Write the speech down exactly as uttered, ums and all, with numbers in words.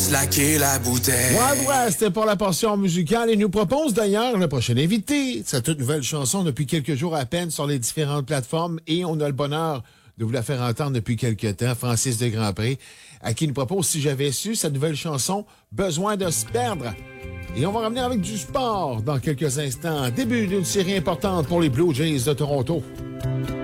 slacker la bouteille. Wild West pour la portion musicale et nous propose d'ailleurs le prochain invité. Sa toute nouvelle chanson depuis quelques jours à peine sur les différentes plateformes et on a le bonheur de vous la faire entendre depuis quelques temps, Francis de Grandpré, à qui nous propose Si j'avais su, sa nouvelle chanson Besoin de se perdre. Et on va revenir avec du sport dans quelques instants. Début d'une série importante pour les Blue Jays de Toronto.